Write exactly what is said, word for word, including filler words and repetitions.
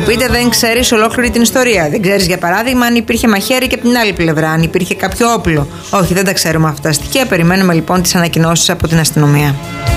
πείτε, δεν ξέρεις ολόκληρη την ιστορία. Δεν ξέρεις, για παράδειγμα, αν υπήρχε μαχαίρι και από την άλλη πλευρά, αν υπήρχε κάποιο όπλο. Όχι, δεν τα ξέρουμε αυτά τα στοιχεία. Περιμένουμε λοιπόν τις ανακοινώσεις από την αστυνομία.